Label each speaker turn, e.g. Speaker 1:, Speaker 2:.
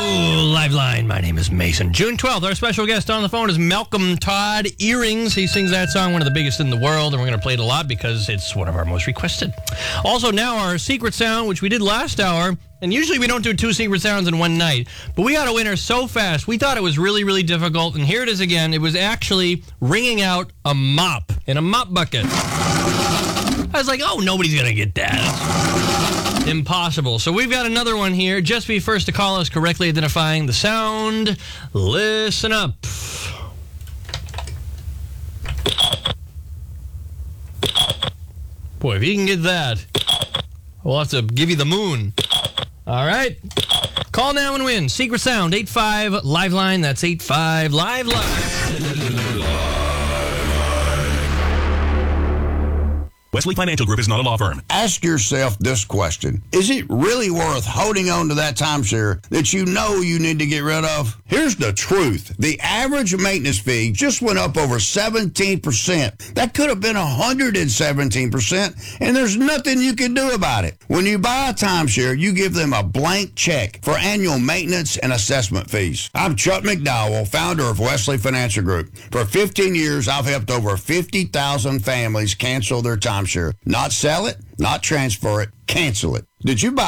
Speaker 1: Liveline. My name is Mason. June 12th, our special guest on the phone is Malcolm Todd Earrings. He sings that song, one of the biggest in the world, and we're going to play it a lot because it's one of our most requested. Also, now our secret sound, which we did last hour, and usually we don't do 2 secret sounds in one night, but we got a winner so fast. We thought it was really, really difficult, and here it is again. It was actually wringing out a mop in a mop bucket. I was like, oh, nobody's going to get that. Impossible. So we've got another one here. Just be first to call us, correctly identifying the sound. Listen up. Boy, if you can get that, we'll have to give you the moon. All right. Call now and win. Secret sound, 85 Liveline. That's 85 Liveline.
Speaker 2: Wesley Financial Group is not a law firm.
Speaker 3: Ask yourself this question. Is it really worth holding on to that timeshare that you know you need to get rid of? Here's the truth. The average maintenance fee just went up over 17%. That could have been 117%, and there's nothing you can do about it. When you buy a timeshare, you give them a blank check for annual maintenance and assessment fees. I'm Chuck McDowell, founder of Wesley Financial Group. For 15 years, I've helped over 50,000 families cancel their timeshare. Not sell it, not transfer it, cancel it. Did you buy